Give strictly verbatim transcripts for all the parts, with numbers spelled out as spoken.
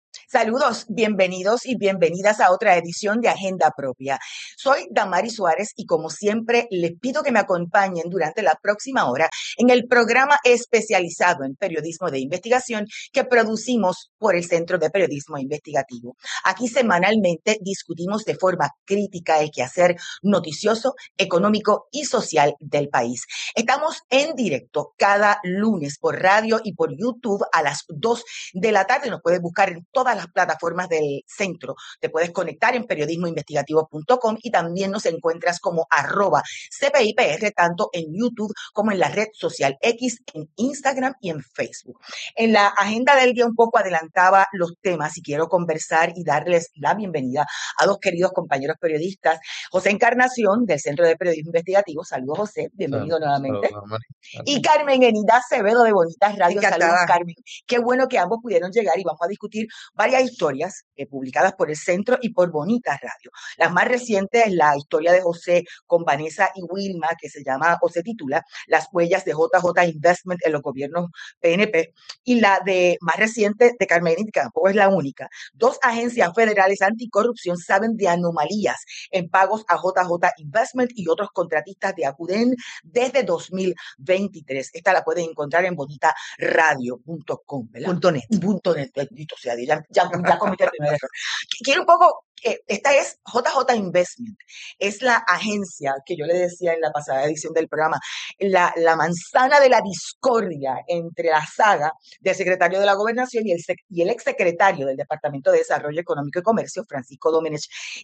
Saludos, bienvenidos y bienvenidas a otra edición de Agenda Propia. Soy Damari Suárez y como siempre les pido que me acompañen durante la próxima hora en el programa especializado en periodismo de investigación que producimos por el Centro de Periodismo Investigativo. Aquí semanalmente discutimos de forma crítica el quehacer noticioso, económico y social del país. Estamos en directo cada lunes por radio y por YouTube a las dos de la tarde. Nos puedes buscar en todas las plataformas del centro. Te puedes conectar en periodismo investigativo punto com y también nos encuentras como arroba C P I P R, tanto en YouTube como en la red social X, en Instagram y en Facebook. En la agenda del día un poco adelantaba los temas y quiero conversar y darles la bienvenida a dos queridos compañeros periodistas. José Encarnación, del Centro de Periodismo Investigativo. Saludos, José. Bienvenido Saludos, nuevamente. saludos, Mari. Y Saludos. Carmen Enida Acevedo de Bonitas Radio. Saludos, Encantada. Carmen. Qué bueno que ambos pudieron llegar y vamos a discutir varias historias eh, publicadas por el Centro y por Bonitas Radio. Las más recientes es la historia de José con Vanessa y Wilma, que se llama o se titula Las huellas de J J Investment en los gobiernos P N P, y la de más reciente de Carmen Enida, que tampoco es la única. Dos agencias federales anticorrupción saben de anomalías en pagos a J J Investment y otros contratistas de Acuden desde dos mil veintitrés. Esta la pueden encontrar en bonita radio punto com, ¿verdad? Punto net. Punto net, bendito sea Dios, ya, ya, ya cometí el primer error. Quiero un poco, eh, esta es J J Investment, es la agencia que yo le decía en la pasada edición del programa, la, la manzana de la discordia entre la saga del secretario de la Gobernación y el, sec, y el exsecretario del Departamento de Desarrollo Económico y Comercio, Francisco Domenech,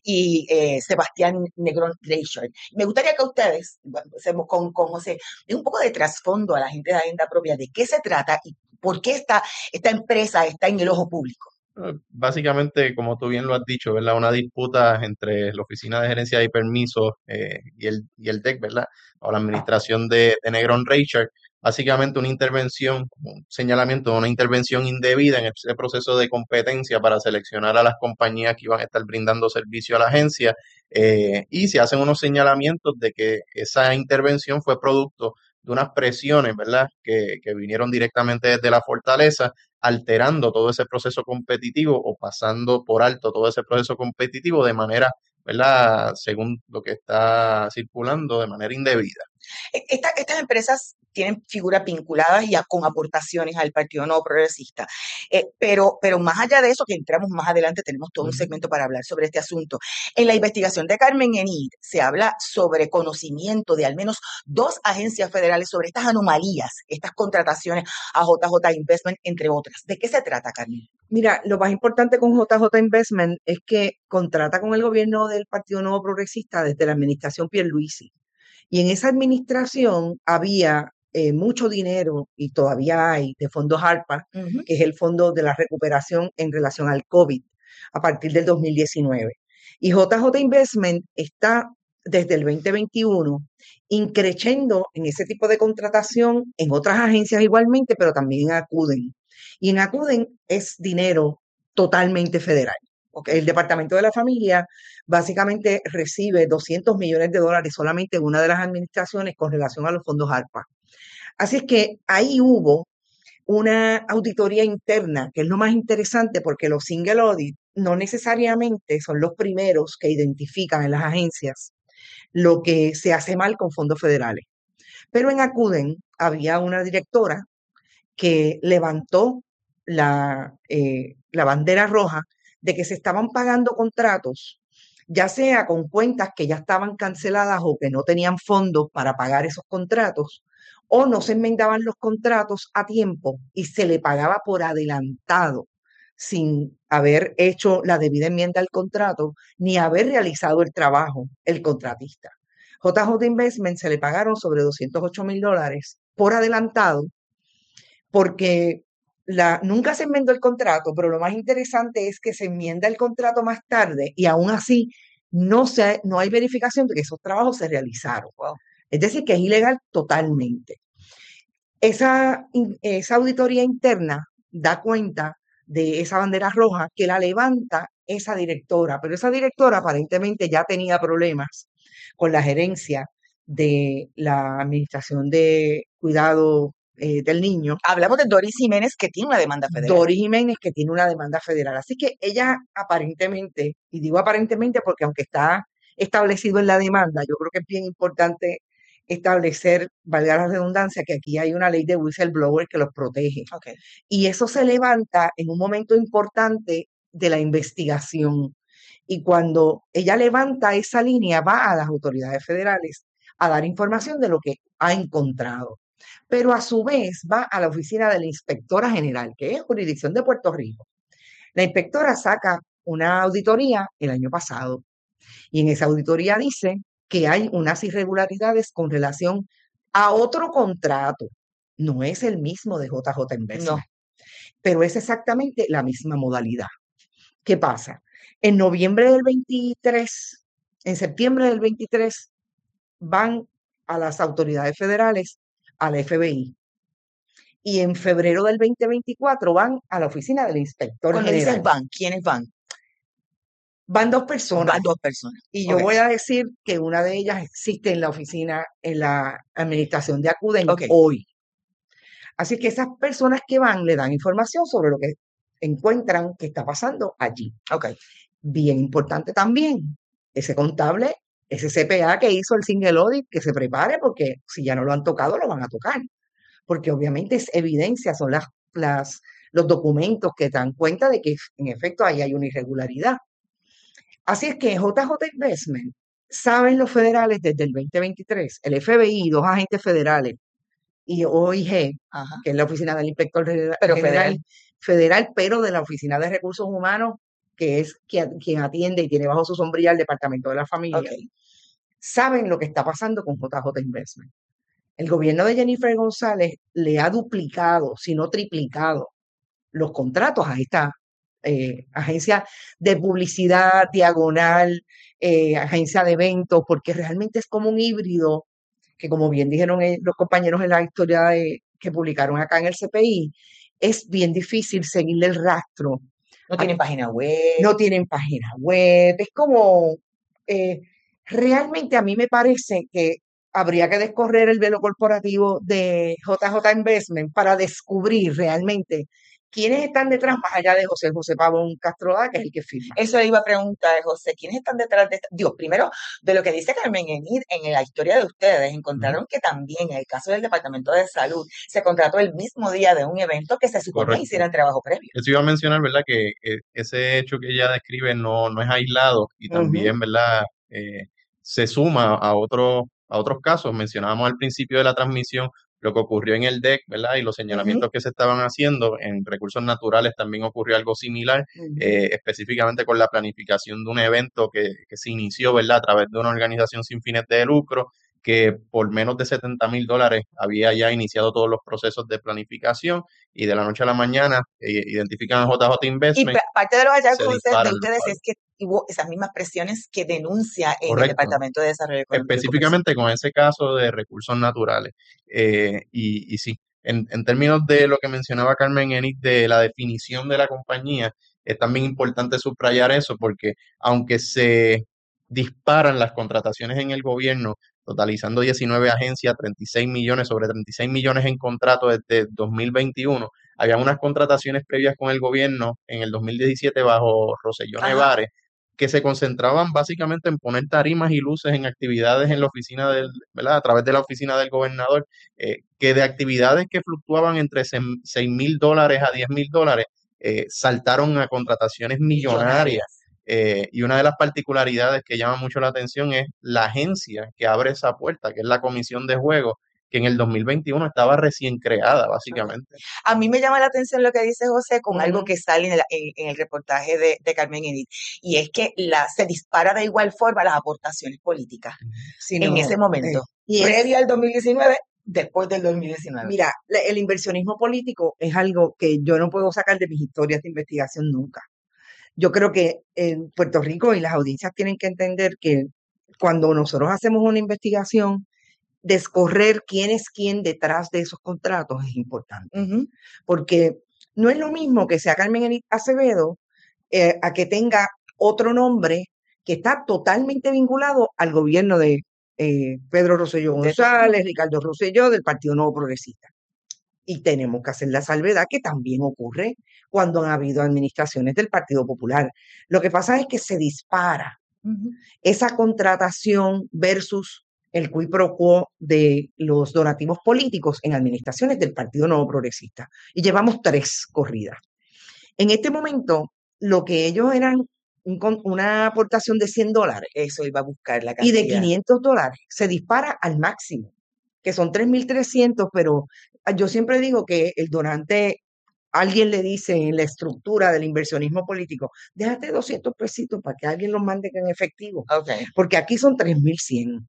y eh, Sebastián Negrón Reichert. Me gustaría que ustedes, empecemos con, con José, den un poco de trasfondo a la gente de Agenda Propia, de qué se trata y por qué esta, esta empresa está en el ojo público. Eh, Básicamente, como tú bien lo has dicho, ¿verdad? Una disputa entre la Oficina de Gerencia y Permisos eh, y el, y el D E C, ¿verdad? O la administración de, de Negrón Reichert. Básicamente una intervención, un señalamiento de una intervención indebida en ese proceso de competencia para seleccionar a las compañías que iban a estar brindando servicio a la agencia. Eh, y se hacen unos señalamientos de que esa intervención fue producto de unas presiones, ¿verdad? Que, que vinieron directamente desde la fortaleza, alterando todo ese proceso competitivo o pasando por alto todo ese proceso competitivo de manera, ¿verdad? Según lo que está circulando, de manera indebida. Esta, estas empresas tienen figuras vinculadas y a, con aportaciones al Partido Nuevo Progresista. Eh, pero, pero más allá de eso, que entramos más adelante, tenemos todo un segmento para hablar sobre este asunto. En la investigación de Carmen Enid se habla sobre conocimiento de al menos dos agencias federales sobre estas anomalías, estas contrataciones a J J Investment, entre otras. ¿De qué se trata, Carmen? Mira, lo más importante con J J Investment es que contrata con el gobierno del Partido Nuevo Progresista desde la administración Pierluisi. Y en esa administración había eh, mucho dinero, y todavía hay, de fondos ARPA, uh-huh. que es el Fondo de la Recuperación en relación al COVID, a partir del dos mil diecinueve. Y J J Investment está desde el veinte veintiuno increciendo en ese tipo de contratación en otras agencias igualmente, pero también acuden. Y en acuden es dinero totalmente federal. Okay. El Departamento de la Familia básicamente recibe doscientos millones de dólares solamente en una de las administraciones con relación a los fondos ARPA. Así es que ahí hubo una auditoría interna, que es lo más interesante porque los single audit no necesariamente son los primeros que identifican en las agencias lo que se hace mal con fondos federales. Pero en Acuden había una directora que levantó la, eh, la bandera roja de que se estaban pagando contratos, ya sea con cuentas que ya estaban canceladas o que no tenían fondos para pagar esos contratos, o no se enmendaban los contratos a tiempo y se le pagaba por adelantado sin haber hecho la debida enmienda al contrato ni haber realizado el trabajo el contratista. J J Investment se le pagaron sobre doscientos ocho mil dólares por adelantado porque la, nunca se enmendó el contrato, pero lo más interesante es que se enmienda el contrato más tarde y aún así no, se, no hay verificación de que esos trabajos se realizaron. Wow. Es decir, que es ilegal totalmente. Esa, esa auditoría interna da cuenta de esa bandera roja que la levanta esa directora, pero esa directora aparentemente ya tenía problemas con la gerencia de la Administración de Cuidado eh, del niño. Hablamos de Doris Jiménez, que tiene una demanda federal. Doris Jiménez, que tiene una demanda federal. Así que ella aparentemente, y digo aparentemente porque aunque está establecido en la demanda, yo creo que es bien importante establecer, valga la redundancia, que aquí hay una ley de whistleblower que los protege. Okay. Y eso se levanta en un momento importante de la investigación. Y cuando ella levanta esa línea, va a las autoridades federales a dar información de lo que ha encontrado. Pero a su vez va a la oficina de la inspectora general, que es jurisdicción de Puerto Rico. La inspectora saca una auditoría el año pasado y en esa auditoría dice que hay unas irregularidades con relación a otro contrato. No es el mismo de J J Investment, no, pero es exactamente la misma modalidad. ¿Qué pasa? En noviembre del veintitrés, en septiembre del veintitrés, van a las autoridades federales, al F B I. Y en febrero del veinte veinticuatro van a la oficina del inspector Cuando general. dices van, ¿quiénes van? Van dos personas. Van dos personas. Y yo okay. voy a decir que una de ellas existe en la oficina, en la administración de Acuden okay. hoy. Así que esas personas que van le dan información sobre lo que encuentran que está pasando allí. Okay. Bien importante también, ese contable, ese C P A que hizo el single audit, que se prepare porque si ya no lo han tocado, lo van a tocar. Porque obviamente es evidencia, son las, las, los documentos que dan cuenta de que en efecto ahí hay una irregularidad. Así es que J J Investment, saben los federales desde el veinte veintitrés, el F B I, dos agentes federales, y O I G, Ajá. que es la oficina del inspector general, pero federal. federal, pero de la Oficina de Recursos Humanos, que es quien, quien atiende y tiene bajo su sombrilla el Departamento de la Familia, okay. saben lo que está pasando con J J Investment. El gobierno de Jennifer González le ha duplicado, si no triplicado, los contratos a esta eh, agencia de publicidad, diagonal, eh, agencia de eventos, porque realmente es como un híbrido, que como bien dijeron los compañeros en la historia de, que publicaron acá en el C P I, es bien difícil seguirle el rastro. No tienen página web. No tienen página web. Es como, eh, realmente a mí me parece que habría que descorrer el velo corporativo de J J Investment para descubrir realmente quiénes están detrás, más allá de José José Pavón Castroda, que es el que firma. Eso le iba a preguntar, José, ¿quiénes están detrás de esto? Dios, primero, de lo que dice Carmen Enid, en la historia de ustedes, encontraron uh-huh. que también en el caso del Departamento de Salud se contrató el mismo día de un evento que se suponía hiciera el trabajo previo. Eso iba a mencionar, ¿verdad? Que eh, ese hecho que ella describe no, no es aislado y también, uh-huh. ¿verdad? Eh, se suma a, otro, a otros casos. Mencionábamos al principio de la transmisión lo que ocurrió en el D E C, ¿verdad? Y los señalamientos uh-huh. que se estaban haciendo en recursos naturales también ocurrió algo similar, uh-huh. eh, específicamente con la planificación de un evento que, que se inició, ¿verdad? A través de una organización sin fines de lucro, que por menos de setenta mil dólares había ya iniciado todos los procesos de planificación y de la noche a la mañana eh, identifican a J J Investment. Y parte de los hallazgos de ustedes es que hubo esas mismas presiones que denuncia en Correcto. El Departamento de Desarrollo Económico. Específicamente con ese caso de recursos naturales. Eh, y, y sí, en, en términos de lo que mencionaba Carmen Enid de la definición de la compañía, es también importante subrayar eso porque aunque se disparan las contrataciones en el gobierno, totalizando diecinueve agencias, treinta y seis millones, sobre treinta y seis millones en contrato desde dos mil veintiuno. Había unas contrataciones previas con el gobierno en el dos mil diecisiete bajo Rosselló Nevares, que se concentraban básicamente en poner tarimas y luces en actividades en la oficina del, ¿verdad? A través de la oficina del gobernador, eh, que de actividades que fluctuaban entre seis mil dólares a diez mil dólares, eh, saltaron a contrataciones millonarias. Eh, y una de las particularidades que llama mucho la atención es la agencia que abre esa puerta, que es la Comisión de Juegos, que en el dos mil veintiuno estaba recién creada, básicamente. A mí me llama la atención lo que dice José con uh-huh. algo que sale en el, en, en el reportaje de, de Carmen Enid, y es que la, se dispara de igual forma las aportaciones políticas sí, en no, ese momento, eh, y previo es, al dos mil diecinueve, después del dos mil diecinueve. Mira, el inversionismo político es algo que yo no puedo sacar de mis historias de investigación nunca. Yo creo que en Puerto Rico y las audiencias tienen que entender que cuando nosotros hacemos una investigación, descorrer quién es quién detrás de esos contratos es importante. Uh-huh. Porque no es lo mismo que sea Carmen Enid Acevedo eh, a que tenga otro nombre que está totalmente vinculado al gobierno de eh, Pedro Rosselló González, Ricardo Rosselló, del Partido Nuevo Progresista. Y tenemos que hacer la salvedad que también ocurre cuando han habido administraciones del Partido Popular. Lo que pasa es que se dispara Ujú. esa contratación versus el quid pro quo de los donativos políticos en administraciones del Partido Nuevo Progresista. Y llevamos tres corridas. En este momento, lo que ellos eran un con- una aportación de cien dólares Eso iba a buscar la y de cantidad. quinientos dólares se dispara al máximo, que son tres mil trescientos, pero ah, yo siempre digo que el donante, alguien le dice en la estructura del inversionismo político, déjate doscientos pesitos para que alguien los mande en efectivo, Ok. porque aquí son tres mil cien,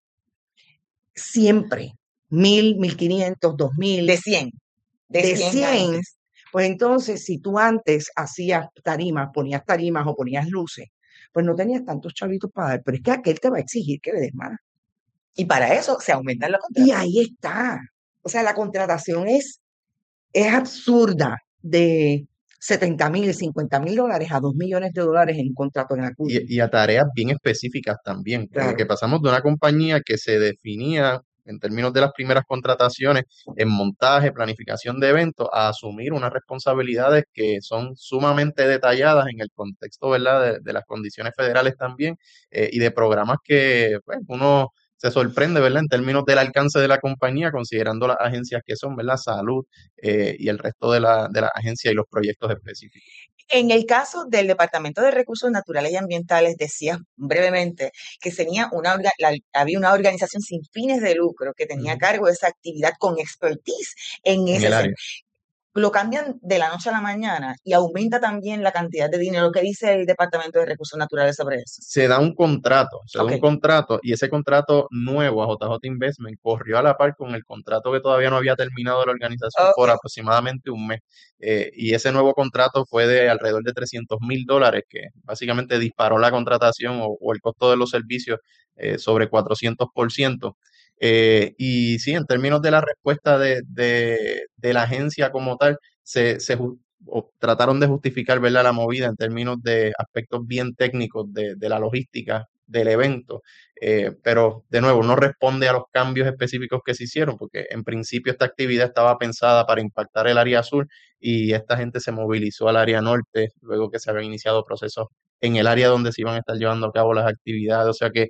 siempre, mil, mil quinientos, dos mil, De cien. De, de cien cien, antes. pues entonces si tú antes hacías tarimas, ponías tarimas o ponías luces, pues no tenías tantos chavitos para dar, pero es que aquel te va a exigir que le des más. Y para eso se aumentan los Y contratos. ahí está. O sea, la contratación es, es absurda de setenta mil, cincuenta mil dólares a dos millones de dólares en un contrato en Acudo. Y, y a tareas bien específicas también, eh, Claro. que pasamos de una compañía que se definía en términos de las primeras contrataciones en montaje, planificación de eventos, a asumir unas responsabilidades que son sumamente detalladas en el contexto, ¿verdad?, de, de las condiciones federales también, eh, y de programas que pues, uno se sorprende, ¿verdad?, en términos del alcance de la compañía, considerando las agencias que son, ¿verdad?, salud, eh, y el resto de la, de las agencias y los proyectos específicos. En el caso del Departamento de Recursos Naturales y Ambientales, decía brevemente que tenía una, orga- la- había una organización sin fines de lucro que tenía a Ujú. cargo de esa actividad con expertise en En ese el sector. área. Lo cambian de la noche a la mañana y aumenta también la cantidad de dinero. ¿Qué dice el Departamento de Recursos Naturales sobre eso? Se da un contrato, se da Ok, un contrato y ese contrato nuevo a J J Investment corrió a la par con el contrato que todavía no había terminado la organización ok. por aproximadamente un mes. Eh, y ese nuevo contrato fue de alrededor de trescientos mil dólares, que básicamente disparó la contratación o, o el costo de los servicios eh, sobre cuatrocientos por ciento. Eh, y sí, en términos de la respuesta de, de- de la agencia como tal, se, se ju- o trataron de justificar, ¿verdad?, la movida en términos de aspectos bien técnicos de, de la logística del evento, eh, pero de nuevo no responde a los cambios específicos que se hicieron, porque en principio esta actividad estaba pensada para impactar el área sur y esta gente se movilizó al área norte luego que se habían iniciado procesos en el área donde se iban a estar llevando a cabo las actividades, o sea que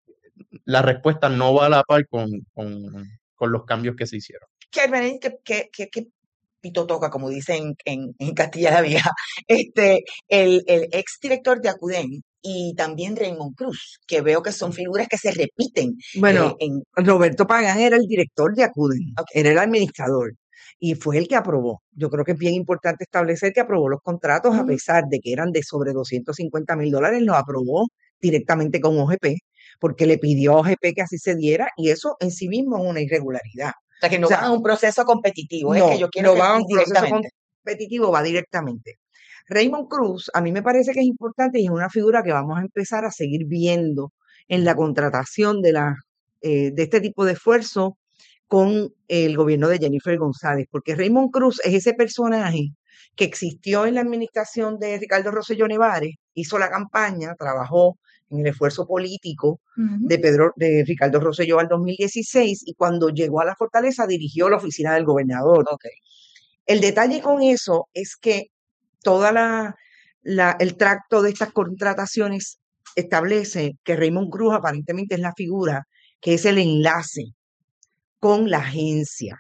la respuesta no va a la par con, con, con los cambios que se hicieron. Carmen, ¿qué, qué, qué, qué pito toca, como dicen en, en Castilla la Vieja? Este, el, el ex director de Acuden y también Raymond Cruz, que veo que son figuras que se repiten eh, Bueno, en... Roberto Pagán era el director de Acuden, Ok. era el administrador y fue el que aprobó. Yo creo que es bien importante establecer que aprobó los contratos, a Ujú. pesar de que eran de sobre doscientos cincuenta mil dólares, los aprobó directamente con O G P, porque le pidió a O G P que así se diera y eso en sí mismo es una irregularidad. O sea, que no O sea, van a un proceso competitivo, es que no, yo quiero no que va a sí un proceso directamente. competitivo, va directamente. Raymond Cruz, a mí me parece que es importante y es una figura que vamos a empezar a seguir viendo en la contratación de, la, eh, de este tipo de esfuerzo con el gobierno de Jennifer González, porque Raymond Cruz es ese personaje que existió en la administración de Ricardo Rosselló Nevares, hizo la campaña, trabajó en el esfuerzo político Ujú. de Pedro, de Ricardo Rosselló al dos mil dieciséis y cuando llegó a la Fortaleza dirigió la oficina del gobernador. Ok. El detalle con eso es que toda la, la- el tracto de estas contrataciones establece que Raymond Cruz aparentemente es la figura que es el enlace con la agencia.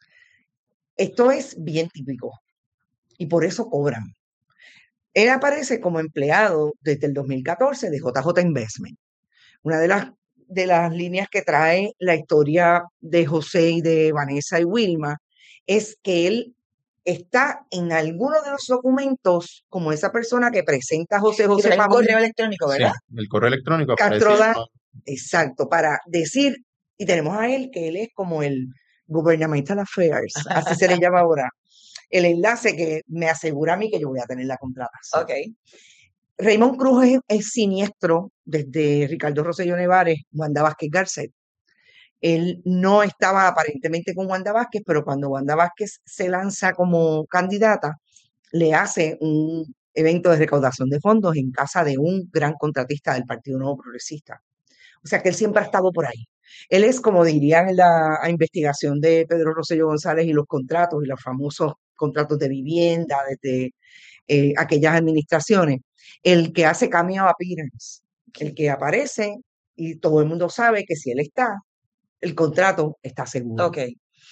Esto es bien típico y por eso cobran. Él aparece como empleado desde el dos mil catorce de J J Investment. Una de las, de las líneas que trae la historia de José y de Vanessa y Wilma es que él está en alguno de los documentos como esa persona que presenta a José Y José trae un Pavón correo electrónico, Sí, ¿verdad? el correo electrónico aparece. Castro da, ¿No? exacto, para decir, y tenemos a él que él es como el Governmental Affairs, así se le llama ahora, el enlace que me asegura a mí que yo voy a tener la contratación. Ok. Raymond Cruz es, es siniestro desde Ricardo Rosselló Nevares, Wanda Vázquez Garcet. Él no estaba aparentemente con Wanda Vázquez, pero cuando Wanda Vázquez se lanza como candidata, le hace un evento de recaudación de fondos en casa de un gran contratista del Partido Nuevo Progresista. O sea que él siempre ha estado por ahí. Él es, como dirían en la investigación de Pedro Rosselló González y los contratos y los famosos contratos de vivienda desde eh, aquellas administraciones, el que hace cameo appearance, el que aparece y todo el mundo sabe que si él está, el contrato está seguro. Ok.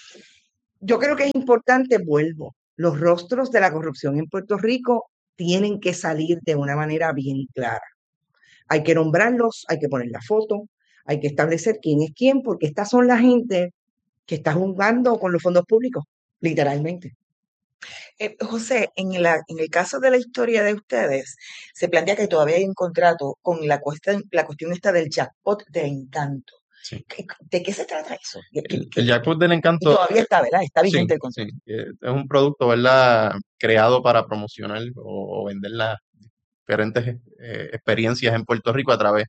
Yo creo que es importante, vuelvo, los rostros de la corrupción en Puerto Rico tienen que salir de una manera bien clara. Hay que nombrarlos, hay que poner la foto, hay que establecer quién es quién, porque estas son la gente que está jugando con los fondos públicos, literalmente. Eh, José, en la, en el caso de la historia de ustedes, se plantea que todavía hay un contrato con la cuestión, la cuestión esta del jackpot del encanto. Sí. ¿Qué- ¿De qué se trata eso? ¿Qué- qué- El, qué- el jackpot del Y encanto, todavía está, ¿verdad? Está sí, vigente el sí, contrato. eh, es un producto, ¿verdad? Creado para promocionar o, o vender las diferentes eh, experiencias en Puerto Rico a través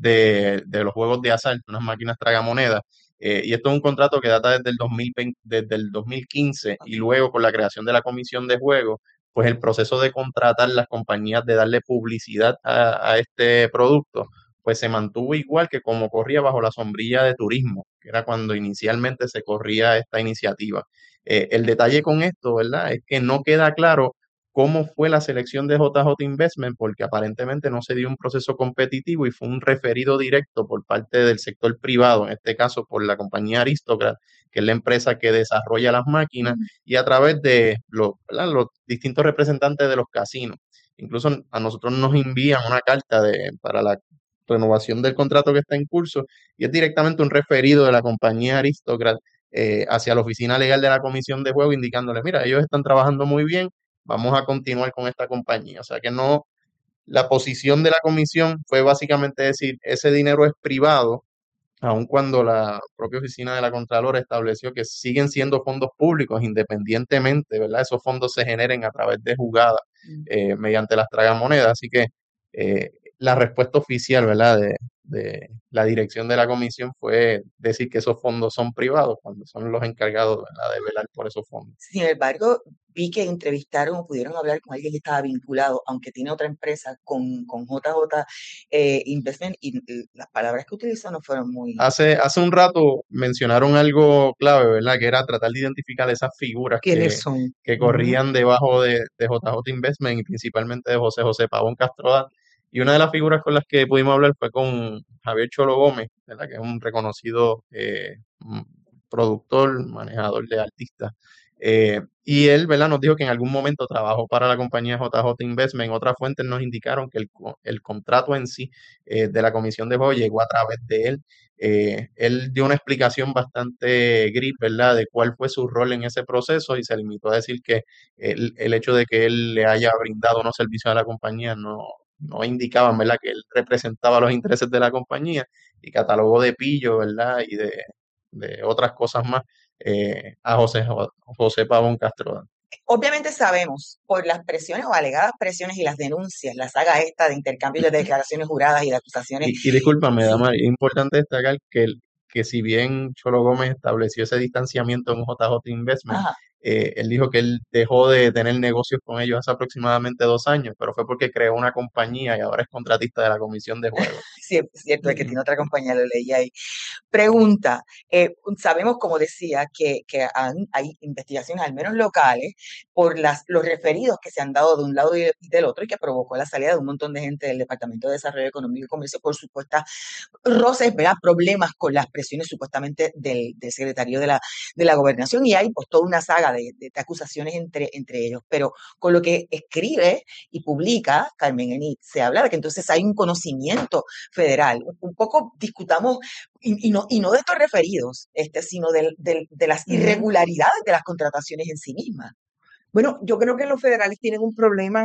de, de los juegos de azar, unas máquinas tragamonedas. Eh, y esto es un contrato que data desde el dos mil veinte, desde el dos mil quince y Ok. luego con la creación de la Comisión de Juegos, pues el proceso de contratar las compañías, de darle publicidad a, a este producto, pues se mantuvo igual que como corría bajo la sombrilla de turismo, que era cuando inicialmente se corría esta iniciativa. Eh, el detalle con esto, ¿verdad? Es que no queda claro cómo fue la selección de J J Investment, porque aparentemente no se dio un proceso competitivo y fue un referido directo por parte del sector privado, en este caso por la compañía Aristocrat, que es la empresa que desarrolla las máquinas, Mm. y a través de los, ¿verdad? los distintos representantes de los casinos. Incluso a nosotros nos envían una carta de, para la renovación del contrato que está en curso, y es directamente un referido de la compañía Aristocrat eh, hacia la oficina legal de la Comisión de Juego, indicándole, mira, ellos están trabajando muy bien, vamos a continuar con esta compañía. O sea que no, la posición de la comisión fue básicamente decir, ese dinero es privado, aun cuando la propia oficina de la Contralora estableció que siguen siendo fondos públicos independientemente, ¿verdad? Esos fondos se generen a través de jugadas Mm. eh, mediante las tragamonedas. Así que eh, la respuesta oficial, ¿verdad? De, de la dirección de la comisión fue decir que esos fondos son privados cuando son los encargados, ¿verdad? De velar por esos fondos. Sin embargo, vi que entrevistaron o pudieron hablar con alguien que estaba vinculado, aunque tiene otra empresa, con, con J J eh, Investment, y eh, las palabras que utilizó no fueron muy... Hace, hace un rato mencionaron algo clave, ¿verdad? Que era tratar de identificar esas figuras ¿Quiénes que, son? que Ujú. corrían debajo de, de J J Investment y principalmente de José José Pavón Castrodá. Y una de las figuras con las que pudimos hablar fue con Javier Cholo Gómez, ¿verdad? Que es un reconocido eh, m- productor, manejador de artistas. Eh, y él, ¿verdad? Nos dijo que en algún momento trabajó para la compañía J J Investment. Otras fuentes nos indicaron que el, co- el contrato en sí eh, de la Comisión de Juego llegó a través de él. Eh, él dio una explicación bastante gris, ¿verdad?, de cuál fue su rol en ese proceso y se limitó a decir que el, el hecho de que él le haya brindado unos servicios a la compañía no, no indicaban, ¿verdad?, que él representaba los intereses de la compañía y catalogó de pillo, ¿verdad?, y de, de otras cosas más eh, a José, José Pavón Castro. Obviamente sabemos por las presiones o alegadas presiones y las denuncias, la saga esta de intercambio de declaraciones juradas y de acusaciones. Y, y discúlpame, Sí, Damar, es importante destacar que, el- que si bien Cholo Gómez estableció ese distanciamiento en J J Investment, ajá, eh, él dijo que él dejó de tener negocios con ellos hace aproximadamente dos años, pero fue porque creó una compañía y ahora es contratista de la Comisión de Juegos. sí, es cierto, es que tiene otra compañía, lo leí ahí. Pregunta, eh, sabemos, como decía, que, que han- hay investigaciones, al menos locales, por las, los referidos que se han dado de un lado y de- y del otro y que provocó la salida de un montón de gente del Departamento de Desarrollo Económico y Comercio por supuestas roces, ¿verdad? Problemas con las presiones supuestamente del, del secretario de la, de la Gobernación y hay pues toda una saga de, de- de acusaciones entre, entre ellos. Pero con lo que escribe y publica Carmen Enit, se habla de que entonces hay un conocimiento federal. Un, un poco discutamos y, y no, y no de estos referidos, este, sino del- del- de las Ujú. irregularidades de las contrataciones en sí mismas. Bueno, yo creo que los federales tienen un problema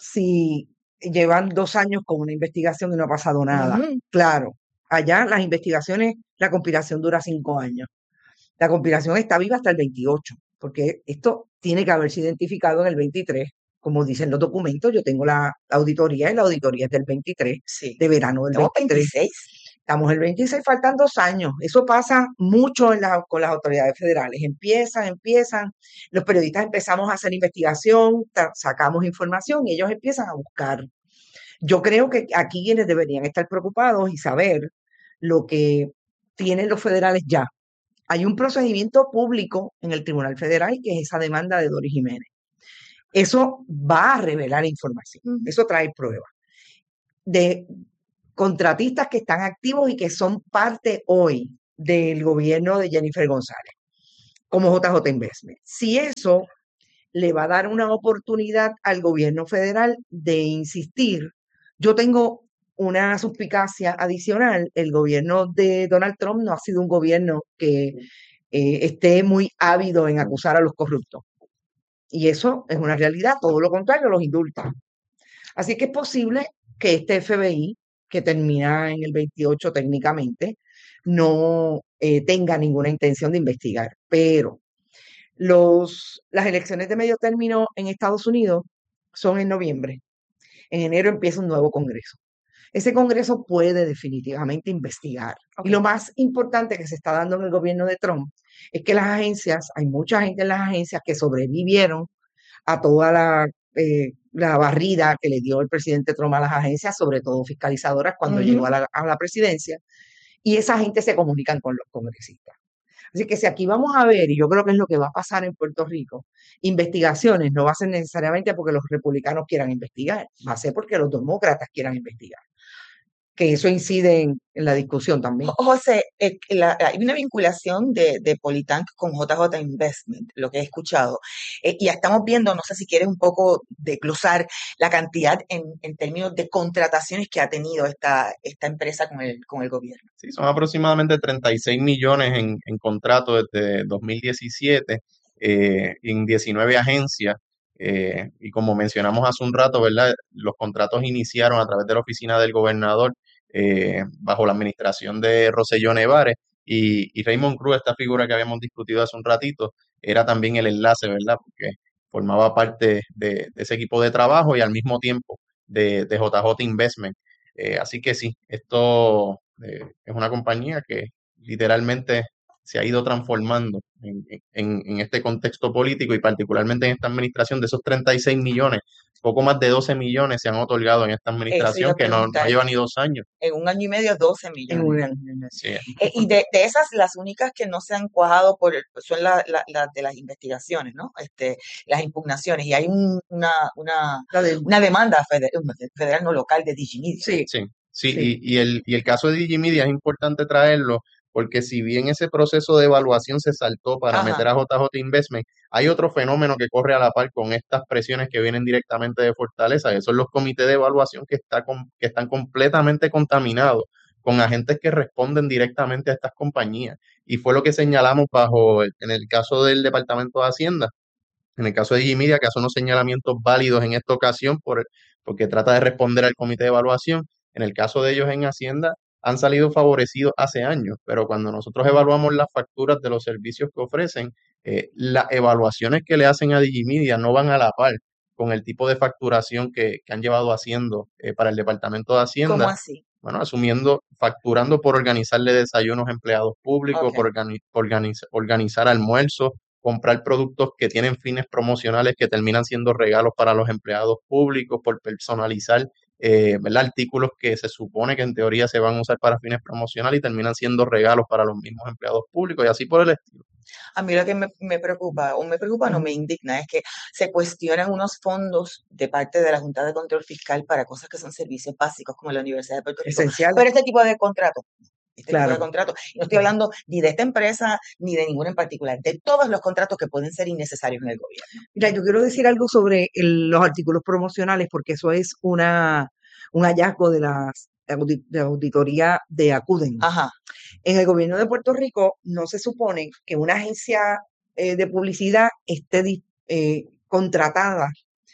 si llevan dos años con una investigación y no ha pasado nada. Ujú. Claro, allá las investigaciones, la conspiración dura cinco años. La conspiración está viva hasta el veintiocho, porque esto tiene que haberse identificado en el veintitrés. Como dicen los documentos, yo tengo la auditoría y la auditoría es del veintitrés, Sí. de verano del Estamos veintitrés. veintiséis. Estamos en el veintiséis, faltan dos años. Eso pasa mucho en la- con las autoridades federales. Empiezan, empiezan, los periodistas empezamos a hacer investigación, ta- sacamos información y ellos empiezan a buscar. Yo creo que aquí quienes deberían estar preocupados y saber lo que tienen los federales ya. Hay un procedimiento público en el Tribunal Federal que es esa demanda de Doris Jiménez. Eso va a revelar información, Ujú. eso trae pruebas de contratistas que están activos y que son parte hoy del gobierno de Jennifer González, como J J Investment. Si eso le va a dar una oportunidad al gobierno federal de insistir, yo tengo una suspicacia adicional. El gobierno de Donald Trump no ha sido un gobierno que eh, esté muy ávido en acusar a los corruptos. Y eso es una realidad, todo lo contrario, los indulta. Así que es posible que este F B I, que termina en el veintiocho técnicamente, no eh, tenga ninguna intención de investigar. Pero los, las elecciones de medio término en Estados Unidos son en noviembre. En enero empieza un nuevo Congreso. Ese Congreso puede definitivamente investigar. Ok. Y lo más importante que se está dando en el gobierno de Trump es que las agencias, hay mucha gente en las agencias que sobrevivieron a toda la, eh, la barrida que le dio el presidente Trump a las agencias, sobre todo fiscalizadoras, cuando Ujú. llegó a la, a la presidencia, y esa gente se comunican con los congresistas. Así que si aquí vamos a ver, y yo creo que es lo que va a pasar en Puerto Rico, investigaciones no va a ser necesariamente porque los republicanos quieran investigar, va a ser porque los demócratas quieran investigar, que eso incide en, en la discusión también. Jo- José, eh, la- hay una vinculación de, de Politank con J J Investment, lo que he escuchado. Eh, y ya estamos viendo, no sé si quieres un poco desglosar la cantidad en, en términos de contrataciones que ha tenido esta, esta empresa con el, con el gobierno. Sí, son aproximadamente treinta y seis millones en, en contratos desde dos mil diecisiete, eh, en diecinueve agencias. Eh, y como mencionamos hace un rato, ¿verdad? Los contratos iniciaron a través de la oficina del gobernador, eh, bajo la administración de Rosselló Nevares, y, y Raymond Cruz, esta figura que habíamos discutido hace un ratito, era también el enlace, ¿verdad? Porque formaba parte de, de ese equipo de trabajo y al mismo tiempo de, de J J Investment. Eh, así que sí, esto eh, es una compañía que literalmente se ha ido transformando en, en- en este contexto político y particularmente en esta administración. De esos treinta y seis millones, poco más de doce millones se han otorgado en esta Eso iba administración a que no, no preguntar, lleva ni dos años. en un año y medio, doce En millones. una, Sí, Eh, y de, de esas, las únicas que no se han cuajado por el- son las la, la- de las investigaciones, ¿no? Este, las impugnaciones. Y hay un- una, una, la del, una demanda federal, federal no local de Digimedia. sí, sí, sí. sí. Y, y el, y el caso de Digimedia es importante traerlo porque si bien ese proceso de evaluación se saltó para Ajá. meter a J J Investment, hay otro fenómeno que corre a la par con estas presiones que vienen directamente de Fortaleza, que son los comités de evaluación que, está com- que están completamente contaminados con agentes que responden directamente a estas compañías. Y fue lo que señalamos bajo, el- en el caso del Departamento de Hacienda, en el caso de Digimedia, que hace unos señalamientos válidos en esta ocasión por, porque trata de responder al comité de evaluación. En el caso de ellos en Hacienda, han salido favorecidos hace años, pero cuando nosotros evaluamos las facturas de los servicios que ofrecen, eh, las evaluaciones que le hacen a Digimedia no van a la par con el tipo de facturación que, que han llevado haciendo eh, para el Departamento de ¿Cómo Hacienda. así? Bueno, asumiendo, facturando por organizarle desayunos a empleados públicos, Ok. por organi- organiz- organizar almuerzos, comprar productos que tienen fines promocionales que terminan siendo regalos para los empleados públicos, por personalizar, eh, ¿verdad? Artículos que se supone que en teoría se van a usar para fines promocionales y terminan siendo regalos para los mismos empleados públicos y así por el estilo. A mí lo que me, me preocupa, o me preocupa, no me indigna, es que se cuestionan unos fondos de parte de la Junta de Control Fiscal para cosas que son servicios básicos, como la Universidad de Puerto Rico. Esencial, Pero este tipo de contratos, este tipo de claro. contratos, y no estoy hablando ni de esta empresa ni de ninguna en particular, de todos los contratos que pueden ser innecesarios en el gobierno. Mira, yo quiero decir algo sobre el- los artículos promocionales, porque eso es una, un hallazgo de las audi- de auditoría de Acuden. Ajá, En el gobierno de Puerto Rico no se supone que una agencia eh, de publicidad esté di- eh, contratada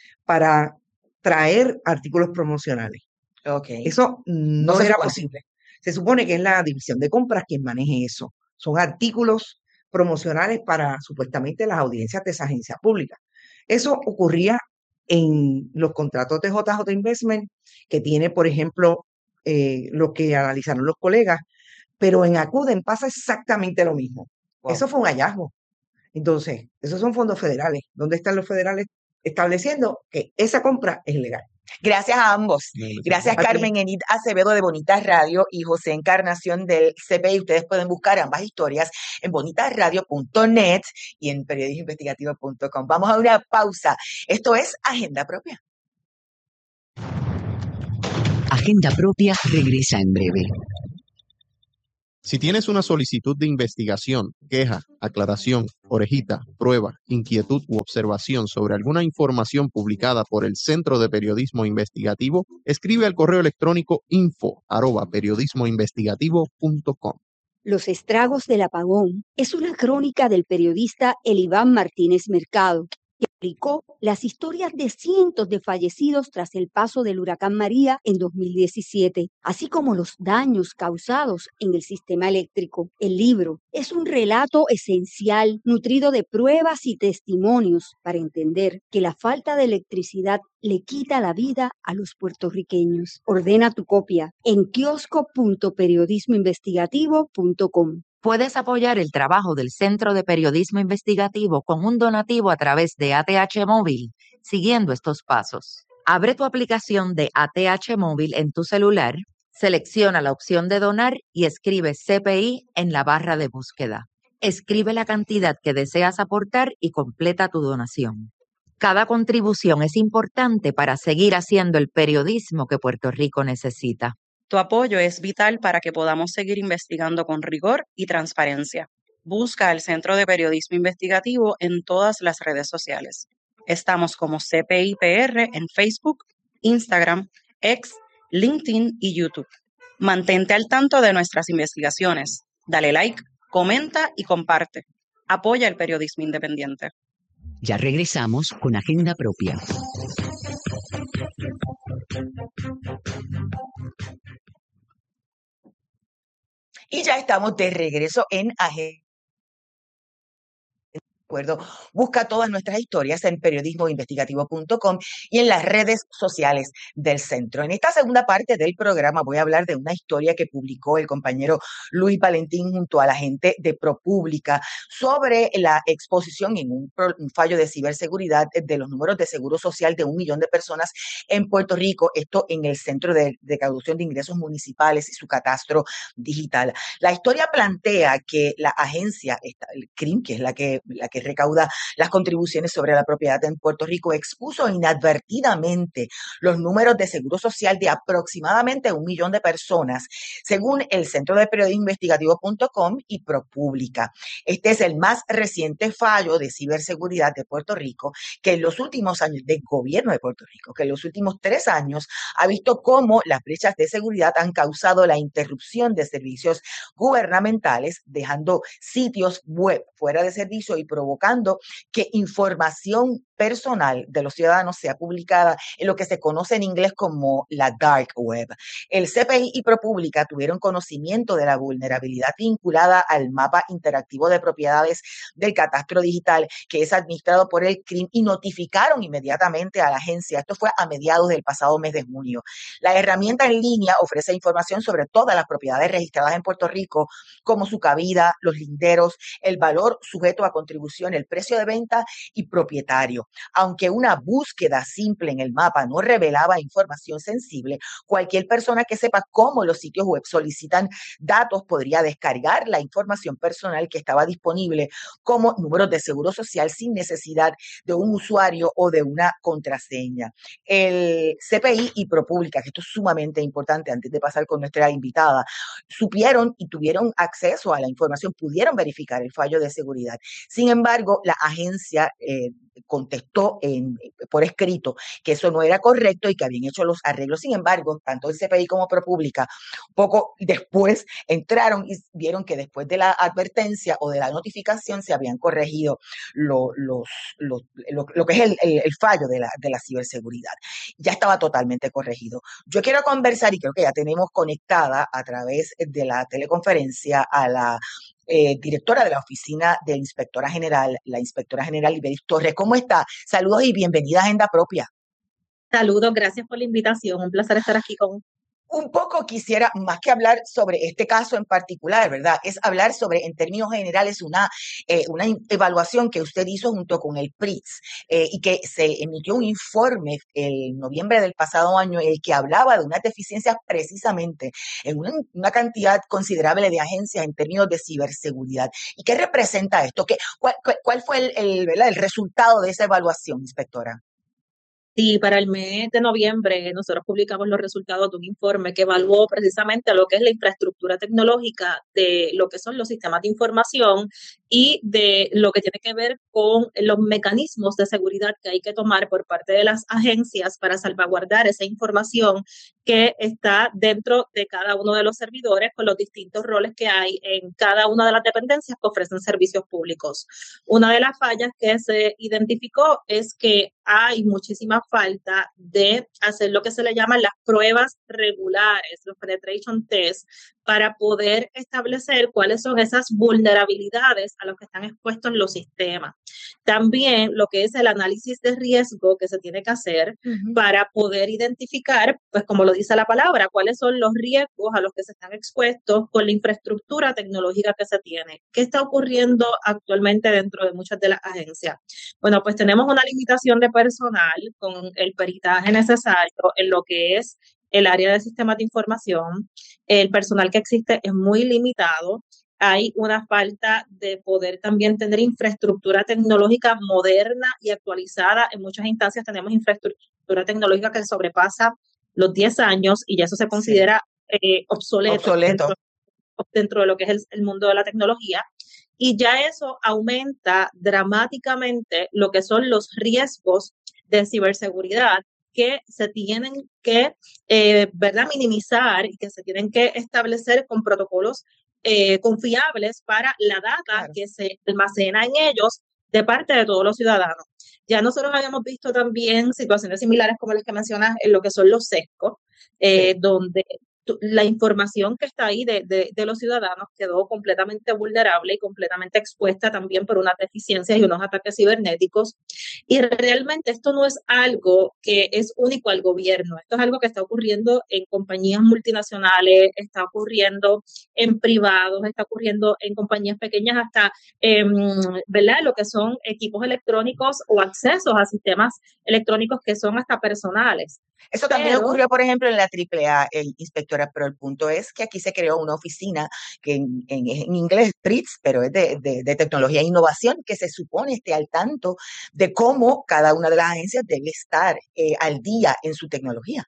para traer artículos promocionales. ok. Eso No no se era supone. posible. Se supone que es la división de compras quien maneje eso. Son artículos promocionales para supuestamente las audiencias de esa agencia pública. Eso ocurría en los contratos de J J Investment, que tiene, por ejemplo, eh, lo que analizaron los colegas, pero en Acuden pasa exactamente lo mismo. Wow. Eso fue un hallazgo. Entonces, esos son fondos federales. ¿Dónde están los federales estableciendo que esa compra es legal. Gracias a ambos. Gracias, A ti. Carmen Enid Acevedo de Bonitas Radio y José Encarnación del C P I. Ustedes pueden buscar ambas historias en bonitas radio punto net y en periodismo investigativo punto com. Vamos a una pausa. Esto es Agenda Propia. Agenda Propia regresa en breve. Si tienes una solicitud de investigación, queja, aclaración, orejita, prueba, inquietud u observación sobre alguna información publicada por el Centro de Periodismo Investigativo, escribe al correo electrónico info arroba periodismoinvestigativo punto com. Los estragos del apagón es una crónica del periodista Eliván Martínez Mercado, que publicó las historias de cientos de fallecidos tras el paso del huracán María en dos mil diecisiete, así como los daños causados en el sistema eléctrico. El libro es un relato esencial, nutrido de pruebas y testimonios para entender que la falta de electricidad le quita la vida a los puertorriqueños. Ordena tu copia en kiosco punto periodismo investigativo punto com. Puedes apoyar el trabajo del Centro de Periodismo Investigativo con un donativo a través de A T H Móvil, siguiendo estos pasos. Abre tu aplicación de A T H Móvil en tu celular, selecciona la opción de donar y escribe C P I en la barra de búsqueda. Escribe la cantidad que deseas aportar y completa tu donación. Cada contribución es importante para seguir haciendo el periodismo que Puerto Rico necesita. Tu apoyo es vital para que podamos seguir investigando con rigor y transparencia. Busca el Centro de Periodismo Investigativo en todas las redes sociales. Estamos como C P I P R en Facebook, Instagram, X, LinkedIn y YouTube. Mantente al tanto de nuestras investigaciones. Dale like, comenta y comparte. Apoya el periodismo independiente. Ya regresamos con Agenda Propia. Y ya estamos de regreso en Agenda. Busca todas nuestras historias en periodismo investigativo punto com y en las redes sociales del centro. En esta segunda parte del programa voy a hablar de una historia que publicó el compañero Luis Valentín junto a la gente de ProPublica sobre la exposición en un, pro, un fallo de ciberseguridad de los números de seguro social de un millón de personas en Puerto Rico, esto en el Centro de Recaudación de Ingresos Municipales y su catastro digital. La historia plantea que la agencia, el C R I M, que es la que, la que recauda las contribuciones sobre la propiedad en Puerto Rico, expuso inadvertidamente los números de seguro social de aproximadamente un millón de personas, según el Centro de Periodismo Investigativo punto com y ProPublica. Este es el más reciente fallo de ciberseguridad de Puerto Rico, que en los últimos años, del gobierno de Puerto Rico, que en los últimos tres años ha visto cómo las brechas de seguridad han causado la interrupción de servicios gubernamentales, dejando sitios web fuera de servicio y provocando que información personal de los ciudadanos sea publicada en lo que se conoce en inglés como la dark web. El C P I y ProPublica tuvieron conocimiento de la vulnerabilidad vinculada al mapa interactivo de propiedades del catastro digital que es administrado por el C R I M y notificaron inmediatamente a la agencia. Esto fue a mediados del pasado mes de junio. La herramienta en línea ofrece información sobre todas las propiedades registradas en Puerto Rico, como su cabida, los linderos, el valor sujeto a contribución, el precio de venta y propietario. Aunque una búsqueda simple en el mapa no revelaba información sensible, cualquier persona que sepa cómo los sitios web solicitan datos podría descargar la información personal que estaba disponible, como números de seguro social, sin necesidad de un usuario o de una contraseña. El C P I y ProPublica, que esto es sumamente importante antes de pasar con nuestra invitada, supieron y tuvieron acceso a la información, pudieron verificar el fallo de seguridad. Sin embargo, la agencia eh, contestó en, por escrito que eso no era correcto y que habían hecho los arreglos. Sin embargo, tanto el C P I como ProPublica, poco después entraron y vieron que después de la advertencia o de la notificación se habían corregido lo, los, los, lo, lo que es el, el, el fallo de la, de la ciberseguridad. Ya estaba totalmente corregido. Yo quiero conversar, y creo que ya tenemos conectada a través de la teleconferencia a la Eh, directora de la Oficina de Inspectora General, la Inspectora General Iberis Torres. ¿Cómo está? Saludos y bienvenida a Agenda Propia. Saludos, gracias por la invitación. Un placer estar aquí con Un poco quisiera, más que hablar sobre este caso en particular, ¿verdad? Es hablar sobre, en términos generales, una, eh, una in- evaluación que usted hizo junto con el P R I T S eh, y que se emitió un informe el noviembre del pasado año en el que hablaba de unas deficiencias precisamente en una, una cantidad considerable de agencias en términos de ciberseguridad. ¿Y qué representa esto? ¿Qué, cuál, cuál, cuál fue el, el, ¿verdad? el resultado de esa evaluación, inspectora? Sí, para el mes de noviembre nosotros publicamos los resultados de un informe que evaluó precisamente lo que es la infraestructura tecnológica de lo que son los sistemas de información y de lo que tiene que ver con los mecanismos de seguridad que hay que tomar por parte de las agencias para salvaguardar esa información que está dentro de cada uno de los servidores con los distintos roles que hay en cada una de las dependencias que ofrecen servicios públicos. Una de las fallas que se identificó es que hay muchísima falta de hacer lo que se le llaman las pruebas regulares, los penetration tests, para poder establecer cuáles son esas vulnerabilidades a las que están expuestos los sistemas. También lo que es el análisis de riesgo que se tiene que hacer uh-huh. para poder identificar, pues como lo dice la palabra, cuáles son los riesgos a los que se están expuestos con la infraestructura tecnológica que se tiene. ¿Qué está ocurriendo actualmente dentro de muchas de las agencias? Bueno, pues tenemos una limitación de personal con el peritaje necesario en lo que es el área de sistemas de información. El personal que existe es muy limitado. Hay una falta de poder también tener infraestructura tecnológica moderna y actualizada. En muchas instancias tenemos infraestructura tecnológica que sobrepasa los diez años y ya eso se considera sí. eh, obsoleto, obsoleto. Dentro, dentro de lo que es el, el mundo de la tecnología. Y ya eso aumenta dramáticamente lo que son los riesgos de ciberseguridad que se tienen que eh, ¿verdad? minimizar y que se tienen que establecer con protocolos eh, confiables para la data claro. que se almacena en ellos de parte de todos los ciudadanos. Ya nosotros habíamos visto también situaciones similares como las que mencionas en lo que son los sesgos, eh, sí. donde la información que está ahí de, de, de los ciudadanos quedó completamente vulnerable y completamente expuesta también por unas deficiencias y unos ataques cibernéticos. Y realmente esto no es algo que es único al gobierno, esto es algo que está ocurriendo en compañías multinacionales, está ocurriendo en privados, está ocurriendo en compañías pequeñas hasta, eh, ¿verdad? Lo que son equipos electrónicos o accesos a sistemas electrónicos que son hasta personales. Eso también pero, ocurrió, por ejemplo, en la triple A, el inspectora, pero el punto es que aquí se creó una oficina que en, en, en inglés es P R I T S, pero es de, de, de tecnología e innovación, que se supone esté al tanto de cómo cada una de las agencias debe estar eh, al día en su tecnología.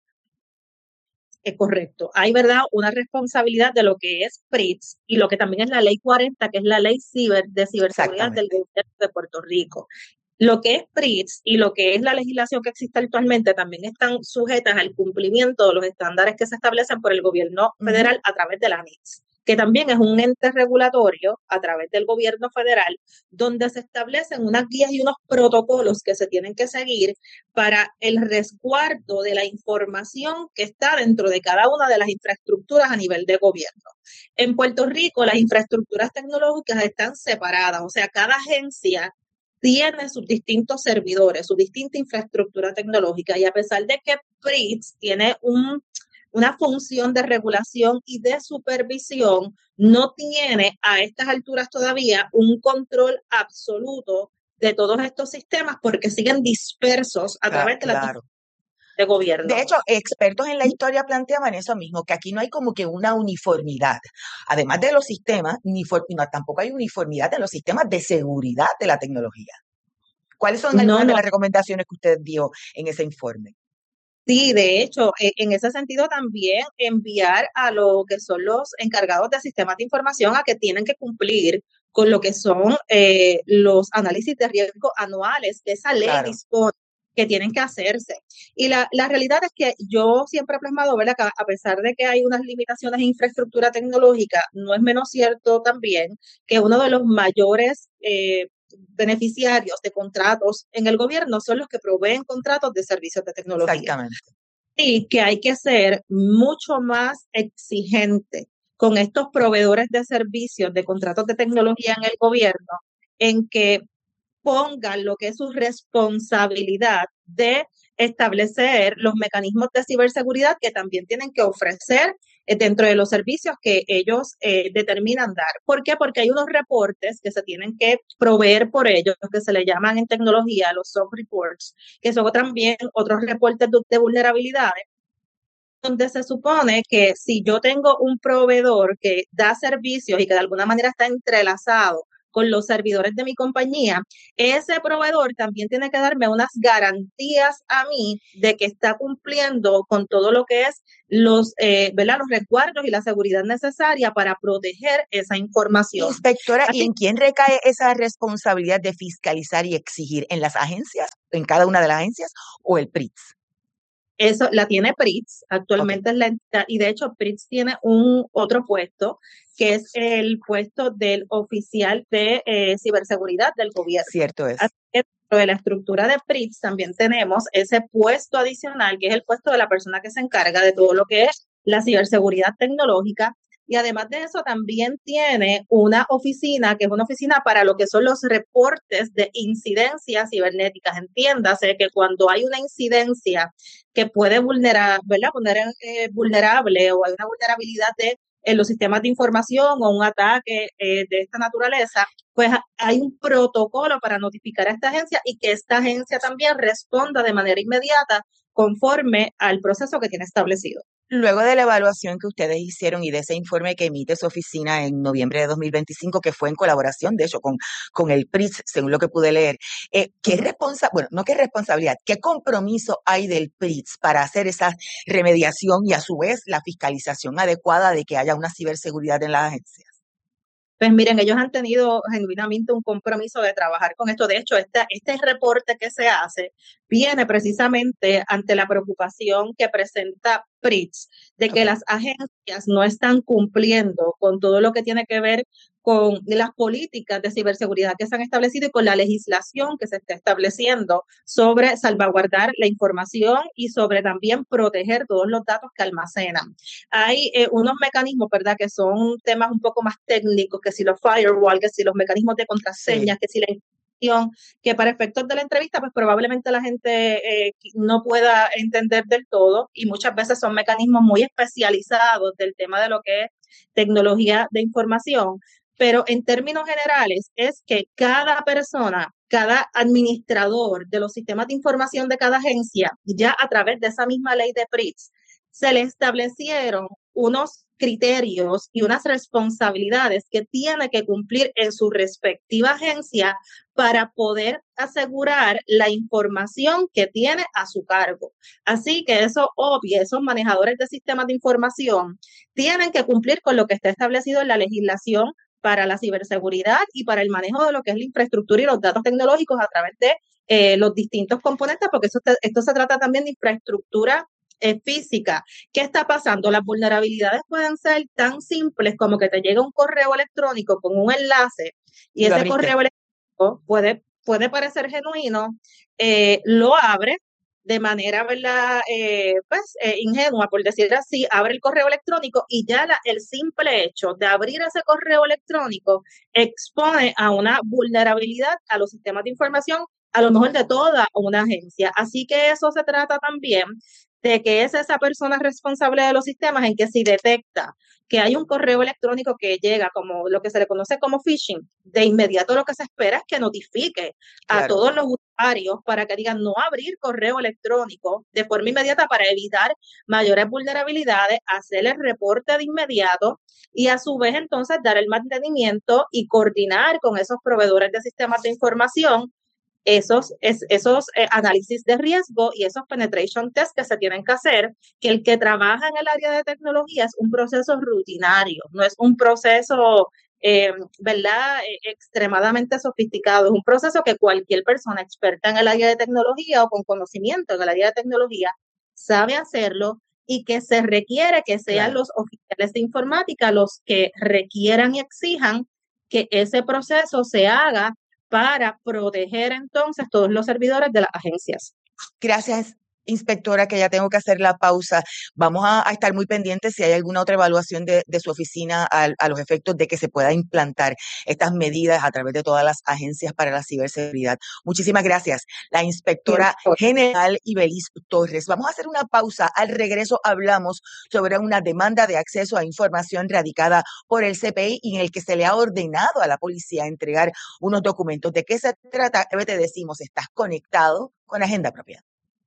Es correcto. Hay, ¿verdad?, una responsabilidad de lo que es P R I T S y lo que también es la ley cuarenta, que es la ley ciber de ciberseguridad del gobierno de Puerto Rico. Lo que es P R I T S y lo que es la legislación que existe actualmente también están sujetas al cumplimiento de los estándares que se establecen por el gobierno federal uh-huh. a través de la N I C S, que también es un ente regulatorio a través del gobierno federal, donde se establecen unas guías y unos protocolos que se tienen que seguir para el resguardo de la información que está dentro de cada una de las infraestructuras a nivel de gobierno. En Puerto Rico, las infraestructuras tecnológicas están separadas, o sea, cada agencia tiene sus distintos servidores, su distinta infraestructura tecnológica, y a pesar de que P R I T S tiene un, una función de regulación y de supervisión, no tiene a estas alturas todavía un control absoluto de todos estos sistemas porque siguen dispersos a través de la claro. de gobierno. De hecho, expertos en la historia planteaban eso mismo, que aquí no hay como que una uniformidad. Además de los sistemas, ni for, no, tampoco hay uniformidad en los sistemas de seguridad de la tecnología. ¿Cuáles son algunas no, no. de las recomendaciones que usted dio en ese informe? Sí, de hecho, en ese sentido también enviar a lo que son los encargados de sistemas de información a que tienen que cumplir con lo que son eh, los análisis de riesgo anuales que esa ley claro. dispone que tienen que hacerse. Y la, la realidad es que yo siempre he plasmado, ¿verdad?, que a pesar de que hay unas limitaciones en infraestructura tecnológica, no es menos cierto también que uno de los mayores eh, beneficiarios de contratos en el gobierno son los que proveen contratos de servicios de tecnología. Exactamente. Y que hay que ser mucho más exigente con estos proveedores de servicios de contratos de tecnología en el gobierno, en que pongan lo que es su responsabilidad de establecer los mecanismos de ciberseguridad que también tienen que ofrecer eh, dentro de los servicios que ellos eh, determinan dar. ¿Por qué? Porque hay unos reportes que se tienen que proveer por ellos, que se le llaman en tecnología los soft reports, que son también otros reportes de, de vulnerabilidades, donde se supone que si yo tengo un proveedor que da servicios y que de alguna manera está entrelazado con los servidores de mi compañía, ese proveedor también tiene que darme unas garantías a mí de que está cumpliendo con todo lo que es los, eh, ¿verdad? los resguardos y la seguridad necesaria para proteger esa información. Inspectora, Así, ¿y en quién recae esa responsabilidad de fiscalizar y exigir? ¿En las agencias, en cada una de las agencias o el P R I T S? Eso la tiene P R I T S, actualmente es la entidad, y de hecho P R I T S tiene un otro puesto, que es el puesto del oficial de eh, ciberseguridad del gobierno. Cierto es. Así que dentro de la estructura de P R I T S también tenemos ese puesto adicional, que es el puesto de la persona que se encarga de todo lo que es la ciberseguridad tecnológica. Y además de eso, también tiene una oficina, que es una oficina para lo que son los reportes de incidencias cibernéticas. Entiéndase que cuando hay una incidencia que puede vulnerar, ¿verdad? Poner eh, vulnerable o hay una vulnerabilidad de en los sistemas de información o un ataque eh, de esta naturaleza, pues hay un protocolo para notificar a esta agencia y que esta agencia también responda de manera inmediata conforme al proceso que tiene establecido. Luego de la evaluación que ustedes hicieron y de ese informe que emite su oficina en noviembre de dos mil veinticinco, que fue en colaboración, de hecho, con, con el P R I T S, según lo que pude leer, eh, ¿qué responsa bueno, no qué responsabilidad, qué compromiso hay del P R I T S para hacer esa remediación y a su vez la fiscalización adecuada de que haya una ciberseguridad en las agencias? Pues miren, ellos han tenido genuinamente un compromiso de trabajar con esto. De hecho, este, este reporte que se hace viene precisamente ante la preocupación que presenta P R I T S de que Okay. las agencias no están cumpliendo con todo lo que tiene que ver con las políticas de ciberseguridad que se han establecido y con la legislación que se está estableciendo sobre salvaguardar la información y sobre también proteger todos los datos que almacenan. Hay eh, unos mecanismos, ¿verdad?, que son temas un poco más técnicos, que si los firewall, que si los mecanismos de contraseñas, Sí. que si la información, que para efectos de la entrevista, pues probablemente la gente eh, no pueda entender del todo y muchas veces son mecanismos muy especializados del tema de lo que es tecnología de información. Pero en términos generales es que cada persona, cada administrador de los sistemas de información de cada agencia, ya a través de esa misma ley de P R I T S, se le establecieron unos criterios y unas responsabilidades que tiene que cumplir en su respectiva agencia para poder asegurar la información que tiene a su cargo. Así que eso obvio, esos manejadores de sistemas de información tienen que cumplir con lo que está establecido en la legislación para la ciberseguridad y para el manejo de lo que es la infraestructura y los datos tecnológicos a través de eh, los distintos componentes, porque eso te, esto se trata también de infraestructura eh, física. ¿Qué está pasando? Las vulnerabilidades pueden ser tan simples como que te llega un correo electrónico con un enlace y Lo ese abriste. correo electrónico puede, puede parecer genuino, eh, lo abre de manera, ¿verdad? Eh, pues eh, ingenua, por decir así, abre el correo electrónico y ya la, el simple hecho de abrir ese correo electrónico expone a una vulnerabilidad a los sistemas de información, a lo mejor de toda una agencia. Así que eso se trata también de que es esa persona responsable de los sistemas en que si detecta que hay un correo electrónico que llega como lo que se le conoce como phishing, de inmediato lo que se espera es que notifique a Claro. todos los usuarios para que digan no abrir correo electrónico de forma inmediata para evitar mayores vulnerabilidades, hacer el reporte de inmediato y a su vez entonces dar el mantenimiento y coordinar con esos proveedores de sistemas de información esos, es, esos eh, análisis de riesgo y esos penetration tests que se tienen que hacer, que el que trabaja en el área de tecnología es un proceso rutinario, no es un proceso, eh, ¿verdad?, eh, extremadamente sofisticado, es un proceso que cualquier persona experta en el área de tecnología o con conocimiento en el área de tecnología sabe hacerlo y que se requiere que sean Claro. los oficiales de informática los que requieran y exijan que ese proceso se haga para proteger entonces todos los servidores de las agencias. Gracias, Inspectora, que ya tengo que hacer la pausa. Vamos a, a estar muy pendientes si hay alguna otra evaluación de, de su oficina a, a los efectos de que se pueda implantar estas medidas a través de todas las agencias para la ciberseguridad. Muchísimas gracias. La inspectora general Ibeliz Torres. Vamos a hacer una pausa. Al regreso hablamos sobre una demanda de acceso a información radicada por el C P I y en el que se le ha ordenado a la policía entregar unos documentos. ¿De qué se trata? Te decimos, estás conectado con Agenda Propia.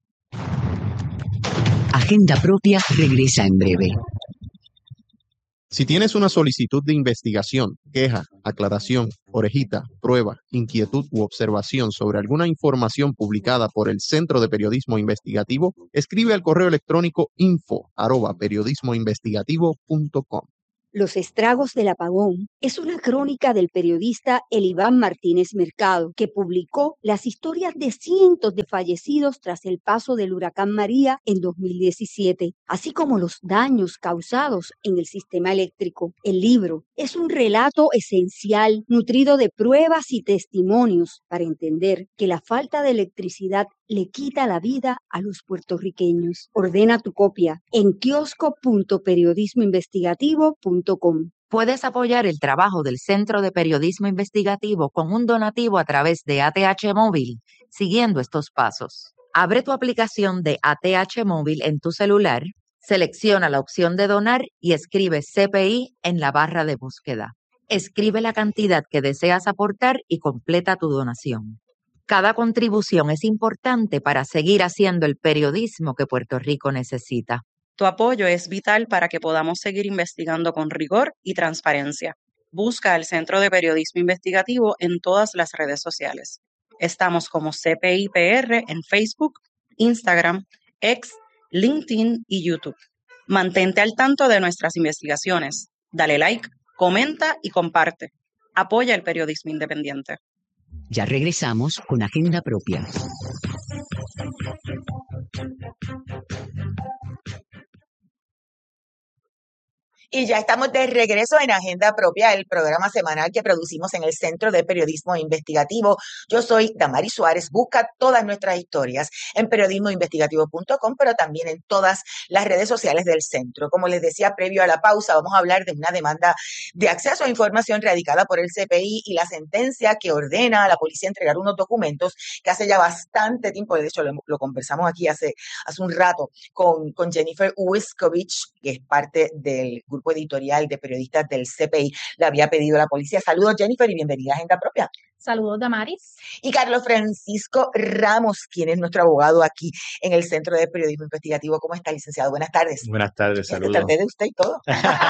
Agenda Propia regresa en breve. Si tienes una solicitud de investigación, queja, aclaración, orejita, prueba, inquietud u observación sobre alguna información publicada por el Centro de Periodismo Investigativo, escribe al correo electrónico info arroba periodismoinvestigativo punto com. Los estragos del apagón es una crónica del periodista Eliván Martínez Mercado, que publicó las historias de cientos de fallecidos tras el paso del huracán María en dos mil diecisiete, así como los daños causados en el sistema eléctrico. El libro es un relato esencial, nutrido de pruebas y testimonios para entender que la falta de electricidad le quita la vida a los puertorriqueños. Ordena tu copia en kiosco punto periodismo investigativo punto com. Puedes apoyar el trabajo del Centro de Periodismo Investigativo con un donativo a través de A T H Móvil, siguiendo estos pasos. Abre tu aplicación de A T H Móvil en tu celular, selecciona la opción de donar y escribe C P I en la barra de búsqueda. Escribe la cantidad que deseas aportar y completa tu donación. Cada contribución es importante para seguir haciendo el periodismo que Puerto Rico necesita. Tu apoyo es vital para que podamos seguir investigando con rigor y transparencia. Busca el Centro de Periodismo Investigativo en todas las redes sociales. Estamos como C P I P R en Facebook, Instagram, X, LinkedIn y YouTube. Mantente al tanto de nuestras investigaciones. Dale like, comenta y comparte. Apoya el periodismo independiente. Ya regresamos con Agenda Propia. Y ya estamos de regreso en Agenda Propia, el programa semanal que producimos en el Centro de Periodismo Investigativo. Yo soy Damaris Suárez. Busca todas nuestras historias en periodismo investigativo punto com, pero también en todas las redes sociales del centro. Como les decía previo a la pausa, vamos a hablar de una demanda de acceso a información radicada por el C P I y la sentencia que ordena a la policía entregar unos documentos que hace ya bastante tiempo, de hecho lo, lo conversamos aquí hace, hace un rato con, con Jennifer Wiskovich, que es parte del grupo editorial de periodistas del C P I, le había pedido a la policía. Saludos, Jennifer, y bienvenida a Agenda Propia. Saludos, Damaris. Y Carlos Francisco Ramos, quien es nuestro abogado aquí en el Centro de Periodismo Investigativo. ¿Cómo está, licenciado? Buenas tardes. Buenas tardes, saludos. Traté de usted y todo.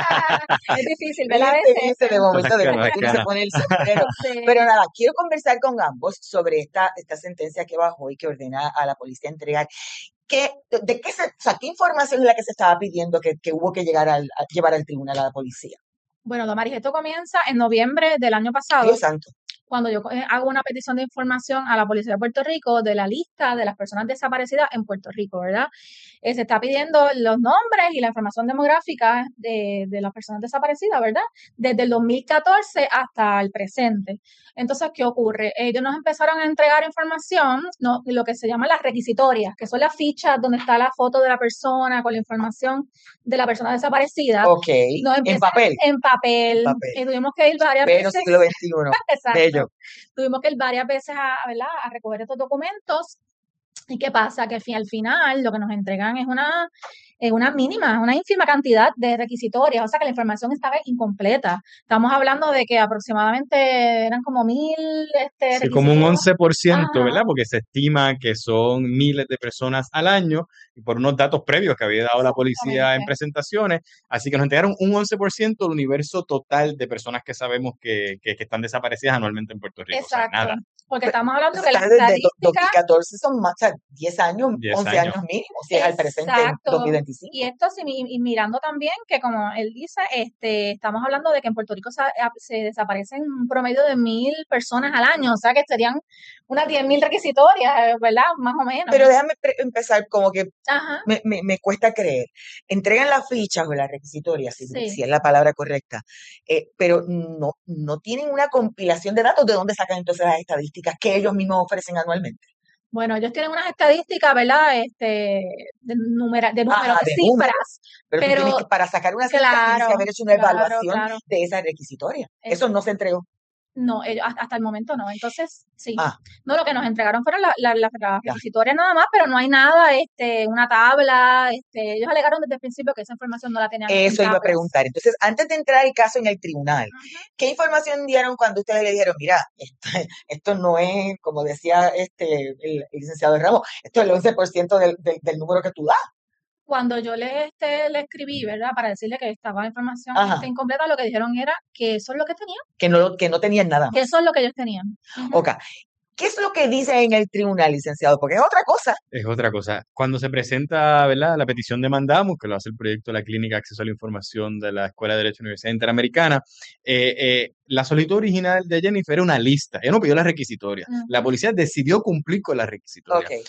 Es difícil, ¿verdad? A veces. De momento, de momento uno se pone el sombrero. Sí. Pero nada, quiero conversar con ambos sobre esta, esta sentencia que bajó y que ordena a la policía entregar. ¿Qué, de qué, se, o sea, ¿Qué información es la que se estaba pidiendo que, que hubo que llegar al, a llevar al tribunal a la policía? Bueno, Damaris, esto comienza en noviembre del año pasado. Dios santo. Cuando yo hago una petición de información a la Policía de Puerto Rico de la lista de las personas desaparecidas en Puerto Rico, ¿verdad? Eh, se está pidiendo los nombres y la información demográfica de, de las personas desaparecidas, ¿verdad? Desde el dos mil catorce hasta el presente. Entonces, ¿qué ocurre? Ellos nos empezaron a entregar información, ¿no? Lo que se llama las requisitorias, que son las fichas donde está la foto de la persona con la información de la persona desaparecida. Ok, en papel. En papel. En papel. Y tuvimos que ir varias Pero veces. siglo veintiuno. Exacto. Bello. Tuvimos que ir varias veces a, ¿verdad? a recoger estos documentos. ¿Y qué pasa? Que al final lo que nos entregan es una, es una mínima, una ínfima cantidad de requisitorias, o sea que la información estaba incompleta. Estamos hablando de que aproximadamente eran como mil este, sí, como un once por ciento, ¿verdad? Porque se estima que son miles de personas al año y por unos datos previos que había dado la policía en presentaciones, así que nos entregaron un once por ciento del universo total de personas que sabemos que, que, que están desaparecidas anualmente en Puerto Rico. Exacto. O sea, nada. Porque estamos hablando de las desde estadísticas. dos mil catorce son más, o sea, diez años, diez once años, años mínimo, si es al presente en dos mil veinticinco. Y esto, sí, y mirando también que como él dice, este, estamos hablando de que en Puerto Rico se, se desaparecen un promedio de mil personas al año, o sea que serían unas diez mil requisitorias, ¿verdad? Más o menos. Pero déjame empezar como que me, me, me cuesta creer. Entregan las fichas o las requisitorias, si, sí. si es la palabra correcta, eh, pero no, no tienen una compilación de datos de dónde sacan entonces las estadísticas que ellos mismos ofrecen anualmente. Bueno, ellos tienen unas estadísticas, ¿verdad? Este, de, numera, de números, Ajá, de de números. cifras. Pero, tú tienes Pero, que, para sacar una cifra, tienes que claro, haber hecho una claro, evaluación claro. de esa requisitoria. Es- Eso no se entregó. No, ellos, hasta, hasta el momento no. Entonces, sí. Ah, No, lo que nos entregaron fueron las la, la, las ya. requisitorias nada más, pero no hay nada, este, una tabla. Este, ellos alegaron desde el principio que esa información no la tenían en Eso iba a tablas. preguntar. Entonces, antes de entrar el caso en el tribunal, Ujú. ¿qué información dieron cuando ustedes le dijeron, mira, esto, esto no es, como decía este el, el licenciado Ramos, esto es el once por ciento del, del, del número que tú das? Cuando yo le, este, le escribí, ¿verdad? Para decirle que estaba la información Ajá. este, incompleta, lo que dijeron era que eso es lo que tenían, Que no, que no tenían nada que más. eso es lo que ellos tenían. Ujú. Ok. ¿Qué es lo que dice en el tribunal, licenciado? Porque es otra cosa. Es otra cosa. Cuando se presenta, ¿verdad?, la petición de mandamus, que lo hace el proyecto de la Clínica de Acceso a la Información de la Escuela de Derecho de la Universidad Interamericana, eh, eh, la solicitud original de Jennifer era una lista. Ella no pidió las requisitorias. Ujú. La policía decidió cumplir con las requisitorias. Ok.